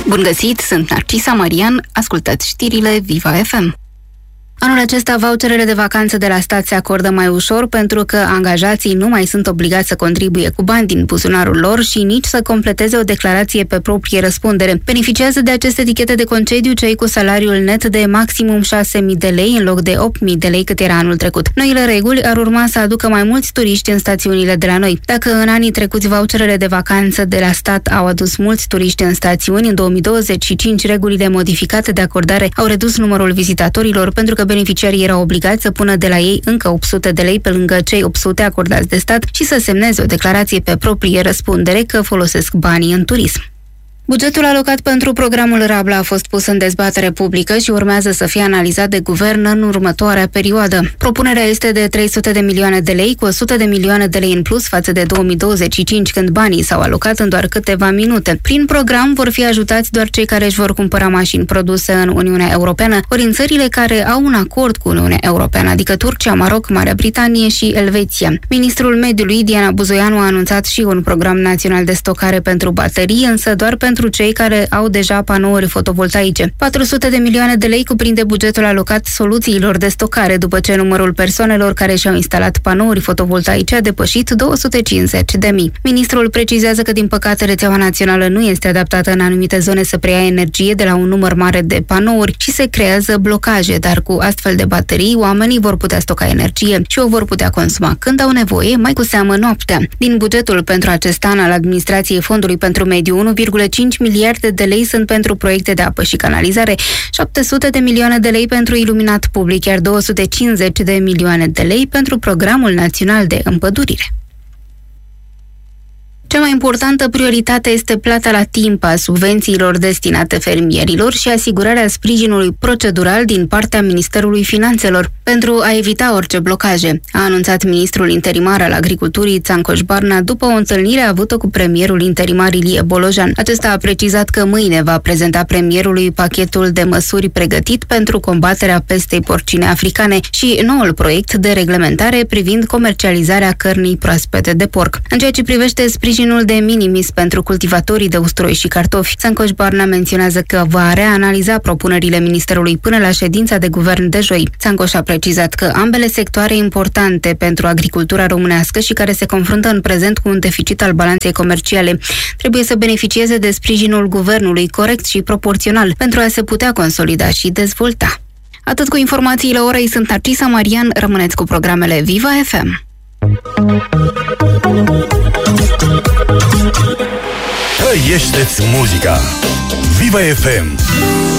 Bun găsit, sunt Narcisa Marian, ascultați știrile Viva FM. Anul acesta, voucherele de vacanță de la stat se acordă mai ușor pentru că angajații nu mai sunt obligați să contribuie cu bani din buzunarul lor și nici să completeze o declarație pe proprie răspundere. Beneficiază de aceste etichete de concediu cei cu salariul net de maximum 6.000 de lei în loc de 8.000 de lei cât era anul trecut. Noile reguli ar urma să aducă mai mulți turiști în stațiunile de la noi. Dacă în anii trecuți voucherele de vacanță de la stat au adus mulți turiști în stațiuni, în 2025 regulile modificate de acordare au redus numărul vizitatorilor pentru că beneficiarii erau obligați să pună de la ei încă 800 de lei pe lângă cei 800 acordați de stat și să semneze o declarație pe proprie răspundere că folosesc banii în turism. Bugetul alocat pentru programul Rabla a fost pus în dezbatere publică și urmează să fie analizat de guvern în următoarea perioadă. Propunerea este de 300 de milioane de lei, cu 100 de milioane de lei în plus față de 2025, când banii s-au alocat în doar câteva minute. Prin program vor fi ajutați doar cei care își vor cumpăra mașini produse în Uniunea Europeană, ori în țările care au un acord cu Uniunea Europeană, adică Turcia, Maroc, Marea Britanie și Elveția. Ministrul Mediului, Diana Buzoianu, a anunțat și un program național de stocare pentru baterii, însă doar pentru cei care au deja panouri fotovoltaice. 400 de milioane de lei cuprinde bugetul alocat soluțiilor de stocare, după ce numărul persoanelor care și-au instalat panouri fotovoltaice a depășit 250.000. Ministrul precizează că, din păcate, rețeaua națională nu este adaptată în anumite zone să preia energie de la un număr mare de panouri și se creează blocaje, dar cu astfel de baterii, oamenii vor putea stoca energie și o vor putea consuma când au nevoie, mai cu seamă noaptea. Din bugetul pentru acest an al Administrației Fondului pentru Mediu, 1,5 miliarde de lei sunt pentru proiecte de apă și canalizare, 700 de milioane de lei pentru iluminat public, iar 250 de milioane de lei pentru Programul Național de Împădurire. Cea mai importantă prioritate este plata la timp a subvențiilor destinate fermierilor și asigurarea sprijinului procedural din partea Ministerului Finanțelor pentru a evita orice blocaje, a anunțat ministrul interimar al Agriculturii Țancoș Barna după o întâlnire avută cu premierul interimar Ilie Bolojan. Acesta a precizat că mâine va prezenta premierului pachetul de măsuri pregătit pentru combaterea pestei porcine africane și noul proiect de reglementare privind comercializarea cărnii proaspete de porc. În ceea ce privește sprijinul de minimis pentru cultivatorii de usturoi și cartofi, Țancoș Barna menționează că va reanaliza propunerile Ministerului până la ședința de guvern de joi. Țancoș a precizat că ambele sectoare importante pentru agricultura românească și care se confruntă în prezent cu un deficit al balanței comerciale trebuie să beneficieze de sprijinul guvernului corect și proporțional pentru a se putea consolida și dezvolta. Atât cu informațiile orei, sunt Narcisa Marian, rămâneți cu programele Viva FM. Trăiește-ți muzica. Viva FM.